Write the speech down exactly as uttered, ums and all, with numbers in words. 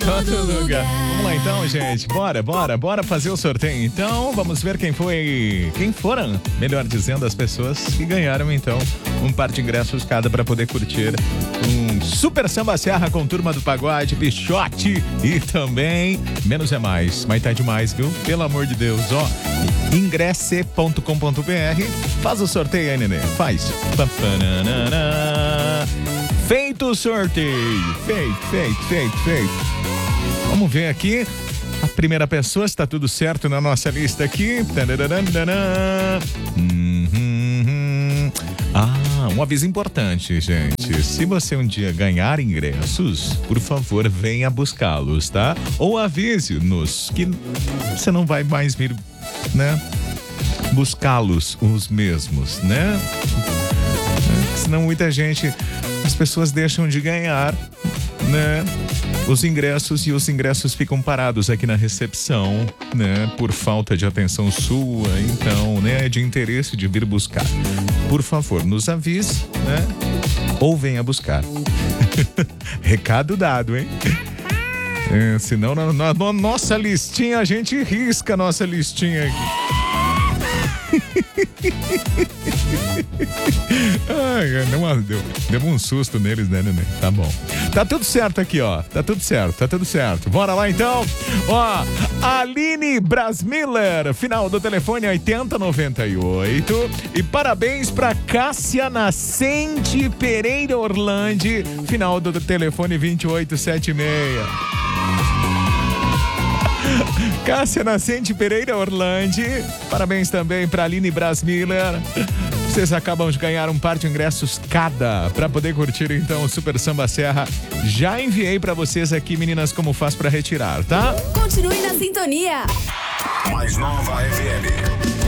todo lugar. Vamos lá então, gente. Bora, bora, bora fazer o sorteio. Então, vamos ver quem foi, quem foram, melhor dizendo, as pessoas que ganharam então um par de ingressos cada para poder curtir um Super Samba Serra com Turma do Pagode, Pichote e também Menos é Mais. Mas tá demais, viu? Pelo amor de Deus, ó. ingresse ponto com ponto br. Faz o sorteio aí, nenê. Faz. Feito o sorteio. Feito, feito, feito, feito. Vamos ver aqui. A primeira pessoa, está tudo certo na nossa lista aqui. Uhum. Ah, um aviso importante, gente. Se você um dia ganhar ingressos, por favor, venha buscá-los, tá? Ou avise-nos que você não vai mais vir, né? Buscá-los os mesmos, né? Senão muita gente, as pessoas deixam de ganhar, né? Os ingressos e os ingressos ficam parados aqui na recepção, né? Por falta de atenção sua, então, né? De interesse de vir buscar. Por favor, nos avise, né? Ou venha buscar. Recado dado, hein? É, senão na, na, na nossa listinha, a gente risca a nossa listinha aqui. Ai, não, deu, deu um susto neles, né, neném? Tá bom. Tá tudo certo aqui, ó. Tá tudo certo, tá tudo certo. Bora lá, então. Ó, Aline Brasmiller, final do telefone oitenta noventa e oito. E parabéns pra Cássia Nascente Pereira Orlandi, final do telefone vinte e oito setenta e seis. Cássia Nascente Pereira Orlandi, parabéns também para Aline Brasmiller. Vocês acabam de ganhar um par de ingressos cada para poder curtir então o Super Samba Serra. Já enviei para vocês aqui, meninas, como faz para retirar, tá? Continue na sintonia. Mais Nova F M.